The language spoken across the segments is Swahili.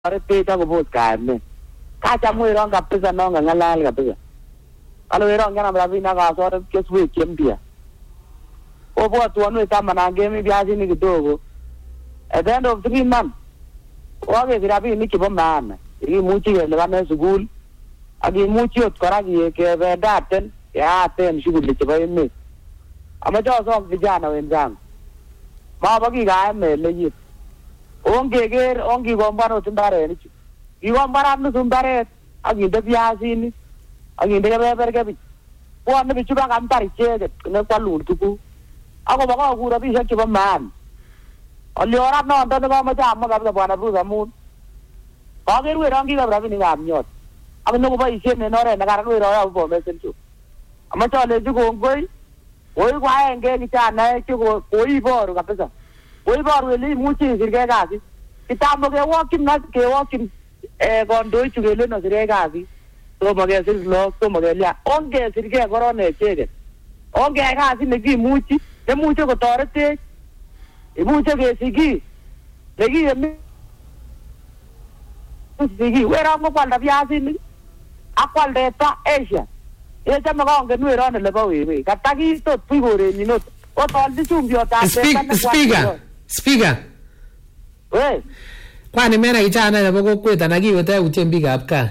Pita kubut kaime. Kacha mwiro kabisa nonga ngalali kabisa. Alo wero ngana mrabina ka sore keswe kempia. Obo tuanu kama na game biazi ni kidogo. At the end of 3 months. Wage virabi ni kibo maana. Hii muchi ile kama school. Agi muchi otkaragi ke vedaten ya aten shughuli chiba ime. Amacho so vijana wenzangu. Mabaki kaime leji. Ongeger ongi gombano tumbare ni. Igombara nu tumbare aginde biazini aginde kebeberke bwone bichu bakambar icheket ne kwalun tuku ako bako rabishek chebo maana oliorat nondo nekomoche amwa kabisa bwana Bruce amun kaker werongikab rabinikab nyot ak nyokoboisien en oret nekaran weroyobu Bomet Central amoche alechi kongoi koi ko aenge kijanaek che koiboru kabisa koiboru ele imuchi isirgei kasit kitambo kewokyin kondoik chu kelen osirgei kasit tomo kesir log tomo kelia ongesirgei koron echeket ongeyai kasit nekimuchi nemuche kotoretech imuche kesiki nekiyemi siki werong kokwalda biasinik ak kwalda teta Asia echome kongen weron elebo wewe katakitot buch korenyin ot otolchi chumbiotab teta Speaker. we Kwani mena kijana nebo kokwet anan kiwete utien biikab gaa.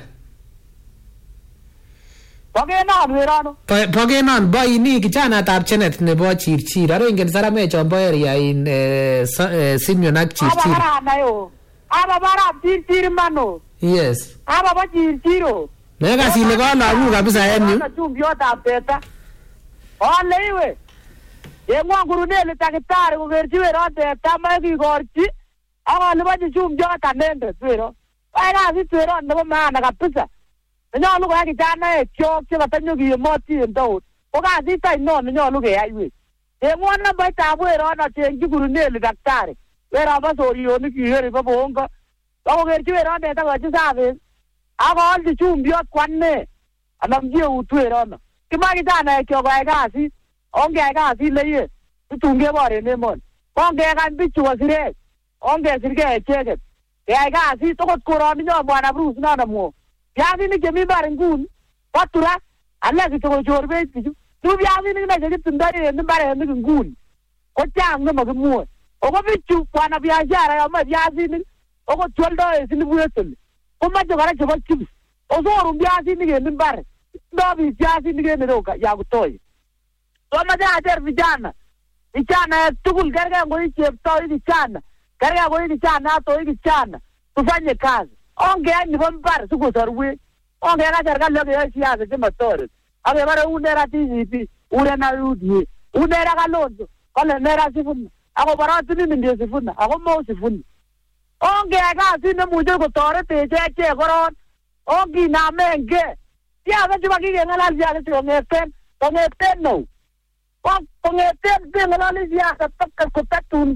Bokenon werono. Bokenon boini kijanatab Chenet nebo Chirchir. Aro ingen Saramek chombo area in Simeon ak Chirchir. Aba barab Chirchir mano. Yes. Aba ba Chirchiro. Neka sile ko lagu kabisa en yu. Chumbiotab teta. Ole iwe. Yengwa ngurunele takitari kokerchi weron teta makikorchi. Ako libachi chumbiot anendet wero. Ai kasit weron nebo maana kabisa. Nenyolu koyai kijanaek kyok chekatanyo kiyemoti en taon. Ko kasit ainon nenyolu keyai we. Yengwon nambaitab weron achengchi kuruneli daktari. Weron bo sorionik kikeri bo bongo. Akokerchi weron teta kochi service. Ako olchi chumbiot kwane. Anamchi eut weron. Kimoe kijanaek kyok koyai kasit. Ongeyai kasit leye. Tutun keboren emoni. Ongekany bichu kosirech. Ongesirgei echeket. Keyai kasit okot koroninyon bwana Bruce nonomwo. Biasinik chemi mbar nguni bo tura alak kichokochorbech bichu. Tu biasinik na chekitindoi en mbarenik nguni kochang nemakimwoe. Oko bichu bwana biashara yomoe biasinik okot kioldoi silibwetoli komoche kora chebo chips. Osorun biasinik en mbar. Tindoi biik biasinik en ireu Yakutoi. Komoche acher vijana tugul kergei ngoi cheptoi vijana kergei ngoi vijana atoi vijana tufanye kazi. Ongeyai nebo mbar sikosorwech. Ongeyai serikali akeyoe siasa chemotoreti. Akebare unera TCP, unera UDA, unera Kalonzo, kole nera Sifuna. Ako baratinini ndio Sifuna, ako Mo Sifuna. Ongeyai kasit nemuche kotoretech echek koron. Onginamenge. Siasa chebo kikeng'alal siasa kong'eten nou. Kong'eten keng'alali siasa kotatun.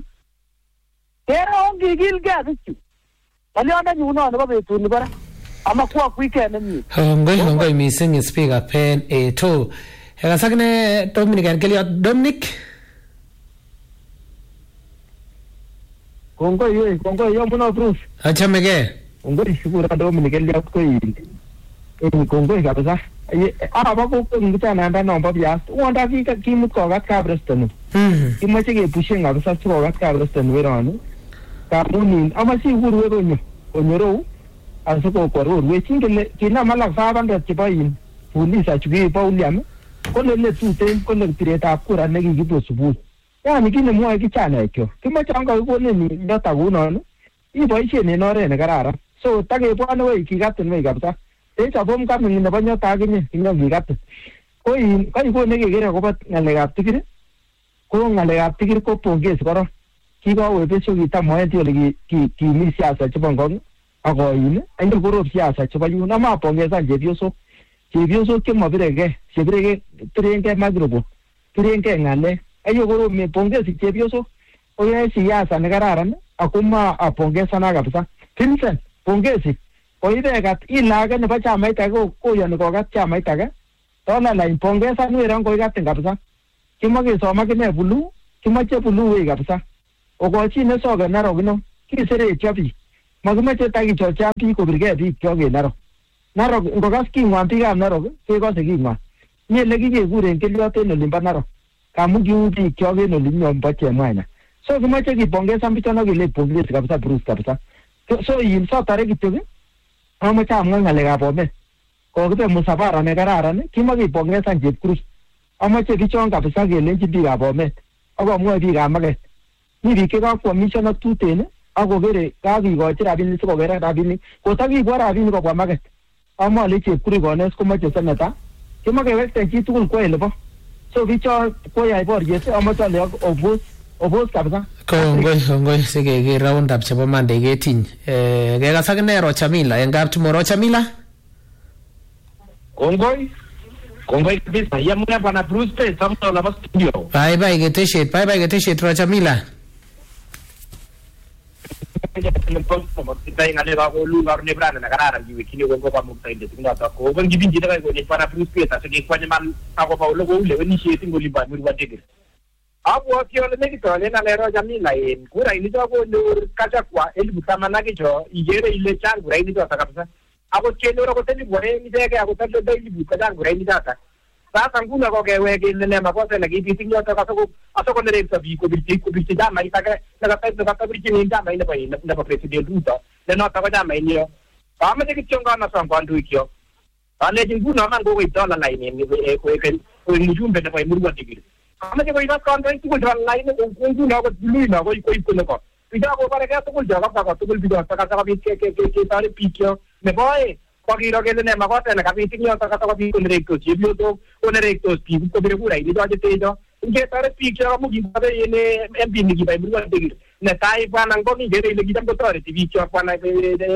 Kero ongikilgei bichu. Waliona nyuno nebo betuni kora. Ama kwa weekend nemie. Hongoi missing speaker pen to. Kasakne Dominic and Kelly Dominic. Kongoi yo muna Bruce. Achamege. Kongoi shukura Dominic Kelly koi. Kongoi kabisa. Aba ko ngutana nda nomba bias. Wanda kimut ko gat kabreston. Kimache ke pushen kabisa ko gat kabreston weron. Kamunin ama si huru weronyo. Onyoro asoko koror we chingele kina malak 500 chebo in police achuge Pauliam kole le tuten kole tireta kura nekikibo subui yani kine mwoe kichana ekyo kimoche anga koneni ndata kunon iboisien en oret ne kararan so takebwane we kikatin we kabisa echobom kaming nebo nyota akinye kinyo kikatin ko in kai kone kekere akobo ngalekab tikir ko ngalekab tikir ko pongezi koron kikowe besho kitamoeti ole kimi siasa chebo ngong akoin ande korop siasa chebo yun ama pongezan chepyosok chemobirege tirenge microphone tirenge ng'alek ayo korop me pongezi chepyosok oyae siasa nekararan akoma apongezana kabisa Vincent pongezi koibekat ilage nebo chamait age koyoni kokat chamait age tona la impongezan weron koikatin kabisa kimoke soma kine bulu kimoche bulu we kabisa okochi ne soga narogino kisere chabi Makimache takichocham biik kobirgei biik kyok en Narok. Narok ngokas king'wan biikab Narok kekose king'wan. Mi ele kikekuren kelyot en olimbo Narok. Kamu kiu biik kyok en olinyon bo Chemwanya. So kimache kipongesan bichono kele pongezi kabisa Bruce kabisa. So yin sotare kityo amache amwa ng'alekab Bomet. Kokibe musafara ne kararan kimakipongesan Chepkurui. Amache bichon kabisa kelenji biikab Bomet. Akomwoe biikab Market. Mi biik chekakwomisyon ak tuten akokere kakikochi rabinik sikokere rabinik. Kotakibwa rabinik kobwa Market. Amole Chepkurui kones komache seneta. Kimakewekten chitugul kwo elebo. So bichon koyai boriet amache ale obos kabisa. Kongoi sikeke round up chebo Monday ketiny. Kekas akine Rochamila en kaptumo Rochamila. Kongoi kabisa. Yamune bwana Bruce Pay samto la studio. Bye geteshet Rochamila. Kita ngale ba ko lu gar ne brana na karara ji kini ko ba mu tay de tinga ta ko ban gibin jida ko ne para Bruce Pay ta se ko ne man ako pa ulo ko le ni sheti ngoli ba mu ba de. Abu akio le ne to le na le Rochamila en kura ini to ko nur kacha kwa el butamana ke jo igere ile chan kura ini to ta kabisa. Ako chelo ko teni bore ni de ke ako talo dai libu ka dan gure ni data sa tanguna ko ke we ke ne ma ko se lagi biting yo to ka so ko ne re sabi ko bi da mai ta ke na ka bi ni da mai ne bai na ba president uta le no ta ko da mai ni yo pa me ke chonga na san kwandu kyo ale jin guna man go ito la lai ni ko ni jumbe na bai murwa tigir ame ke ko ina kan rai ko da lai ne ko guna ko lui na ko ko Ida ko para que tu jaga pa tu video ta ka bi ke tare pikyo me boy pagi ro ke ne ma ko ta na ka bi tinyo ta ka bi ko ne ko ji bio to ko ne ko ski ko bi pura ni do je te do ke tare pikyo mu gi ba ne mb ni gi ba mu wa de ne tai pa nan ko ni je le gi tam ko tare ti pikyo pa na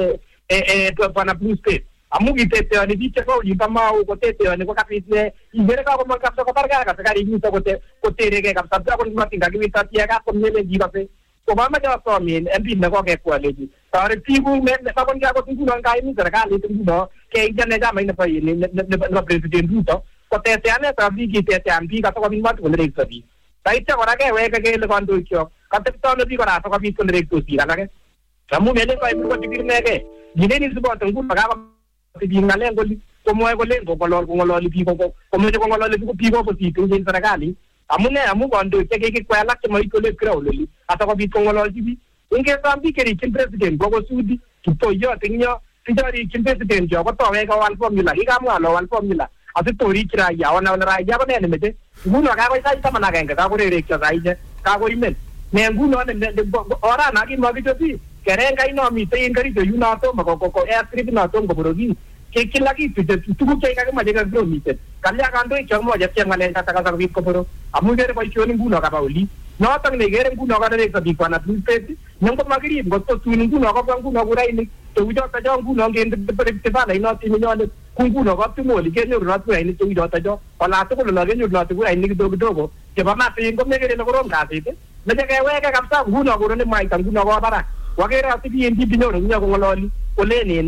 to pa na plus ke amu gi te ni di che ko ni ta ma ko te ne ko ka bi ne ingere ka ko ma ka ko parga ka ka ri ni to ko te re ke ka sa ko ni ma tinga gi ta ti ka ko ne le gi ba pe Obama ja so min MP na ko ke kwa leji tare tibu me na ko nja ko tibu na kai ni serikali tibu no ke jane ja mai na pa ni na president to ko te ane ta bi ki te ambi ka to ko min ma to le sabi tai cha ora ke we ke le kon do kyo ka te to no bi ko ra to ko bi ko le to si la ke ramu me le ko ko tigir ne ke gine ni subo to ngu ga ti bi ngale ngoli ko mo ko le ko lo li bi ko me ko lo li bi ko si to ni serikali amune amu gondo ke kwa la ke mai ko le kra ololi ata ko bi ko ngolo jibi inge sambi ke ri president go sudi to yo tinyo tijari president jo ko to ga wan formula hi ga mu alo wan formula ati to ri kra ya wana ra ya ba ne mete nguno ga ko sai ta mana ga ga ko re ke sai je ka ko imen ne nguno ne ora na ki mo bi to bi kere ga ino mi te ingari to yu na to ma ko air trip na to ko brogi ke lagi tu ko ke ka ma je ga bro mi te kalya kan do ke mo je ke ngale ta ka bi ko bro amu gere ko choni nguno ka ba uli no tang ne gere nguno ka ne ka bi kwa na tu pe nang ko magiri ko to tu nguno ka nguno ko rai ni to jo ta jo nguno ke te ba lai no ti mi no nguno ka tu mo li ke no rat ko ai ni to jo ta jo ala to ko la ge no to ko ai ni do ko ke ba ma pe ko me gere no ko rom ka ti te ne je ke we ka ka sa nguno ko ne mai tang nguno ko bara wa ge ra ti bi bi no nya ko ngololi ko le ni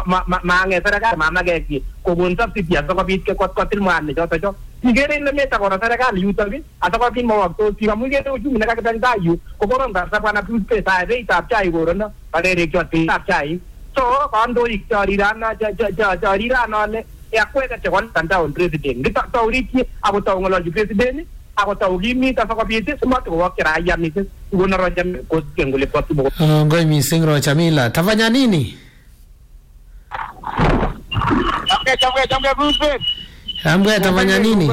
ma nge serikali ma ge ki ko bon sa ti ya ko bi ke ko til man ne jo ta jo igere le meta ko serikali yu tabi ata ko bi mo to ti mu ge to ju ne ka ta da yu ko ko ron ga sa pa na plus pe sa re ta chai go ron na pa re ke ti ta chai so kan do ik ta ri ran na ja ri ran na le ya ko ga che kon tan ta on president ni ta to ri ki abo to ngolo ju president ako ta ugi mi ta ko bi ti sma to wa kira ya mi ti go na ro jam ko ngole ko tu bo ngoi mi singro Chamila tafanya nini Jambe Bruce Ambe tafanya nini?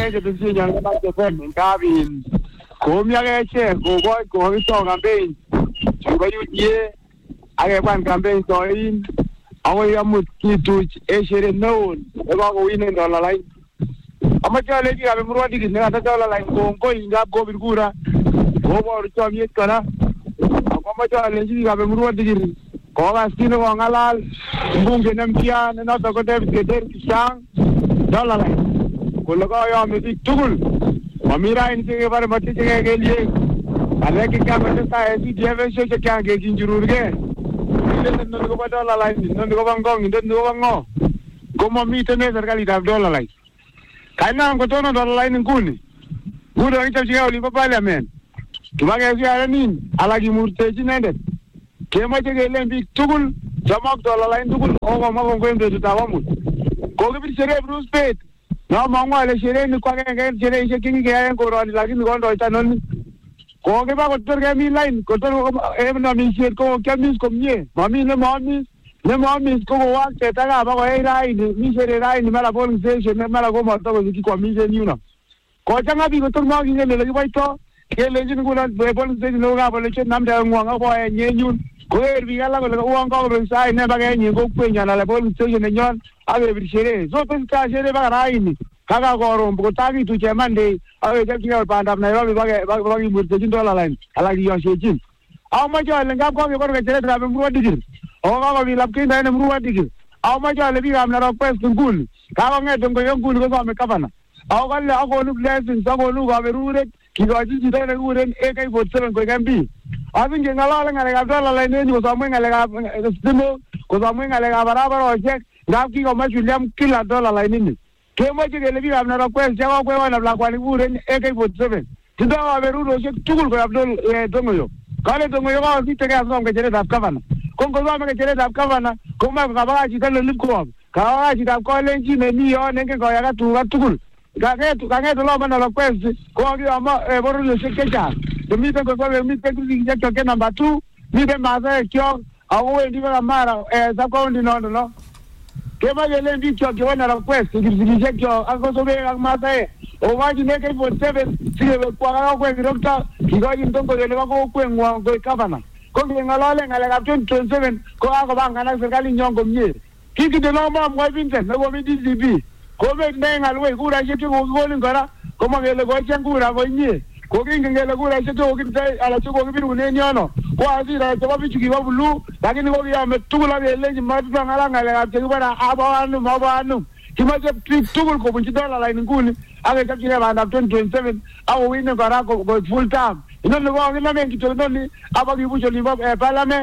Komia keche ko to campaign. Chuba yuje age ban campaign to in. Awo ya mutkitu eshere no. Eba ko win dollar line. Amacha legi abe murwa digi ne ata dollar line ko inga go birgura. Go bor to mi kana. Amacha legi abe murwa digi ko ga sino ko ngalal. Mbunge namkia ne no to ko David Geder kisang dollar line. Kologa ya meti tugul mamira inke bare mati jege ke liye ale ke kya bata ta esi deve se kya ke jinjurur ke ile no ko bata la line no ko bangong no bango ko mami tene serikali da dollar line kana ko tono dollar line nguni gudo ita jige oli pa parliament tubaga si ara nin ala gi murte jinende ke ma jege lembi tugul Chamak dollar line tugul okomwa kongoi betutap amut. Kokibir sherehe Bruce Pet. Nomong'u ale sherehe ni ko agenge en shereheisiek chekikeyai en koroni lakini kondoita noni. Kokiba kotor kemi line kotor en amisiet ko kiamis komie. Mami nemaamis ko kowak tetakab akoyai raini mi sherehe raini mara polling station mara komatokosiki kwamisen yuno. Kochang'a biik kotor makingen ele kiboito kelenjin ngunon polling station neu kabolechet namde ng'wong ak boenyin yun. Koker biik alak kole uon kakobek sait ne bakenyin kokwenyon ala polling station nenyon akebir sherehe. So tesetai sherehe baka raini kaka koron kotakitu Chemandei akechopchigei bandab Nairobi bakimurtechin dollar line alak kiyoshechin. Amoche ale ngap kokebor kecheretab Murwa Dikir ako kakobit lapkeindoet ne Murwa Dikir. Amoche ale biikab Narok West nguni kakong'et ngoyo nguni kosome gavana. Ako kale akonu blessings akonu kaberuret kikochi chito nekikuren AK47 koek MP. Asin keng'alale ng'alekab dollar line en yu kosomwe ng'alekab stimok kosomwe ng'alekab barabarosiek ngap kikomach William kila dollar line ini. Kemoche kele biikab Narok West chekokwewon lakwani kikuren AK47 tindoi kaberurosiek tugul koyob Tongoyo. Kale Tongoyo kokositekei asom kecheretab gavana. Ko ngosome kecheretab gavana komoe kokabakach chito nelipkop kabakach chitab Kolenjin nemi yon nengen koyaga tuga tugul. Kang'et olombo Narok West kokiyomo bororiosiek chechang. Miten kosobe miten kirkisiek ke number 2 miten masaekyok ako wendi baka Mara sub-county nondo no. Kemoche kelen biikchok chebo Narok West kirkisiekchok ak kosobek ak masaek okochin AK47 sikewekwa ak kokwek kirokto kikochin Tongoyo nebo kokweng'wong koek gavana. Ko ngeng'olole ng'alekab 2027 ko kakopanganak serikalinyon komie. Kikinde nomomwoi Vincent nekomi DCP kobet neng'alwei kuraisiek chekokikonin kora komokele kocheng kura koinye. Kokingen kele kuraisiek chekokibirtoi ala chekokibirunen yono ko asira chebo bichu kibo Blue lakini kokiyome tugul ak kelenji matutong'alal ng'alekab chekibore abo. Kimoche biik tugul kobunchi dollar line nguni ak kechopchigei bandab 2027 ak kowinen kora koik full term. Inoni kokakinamen kityo inoni ak bakibuch olimbo parliament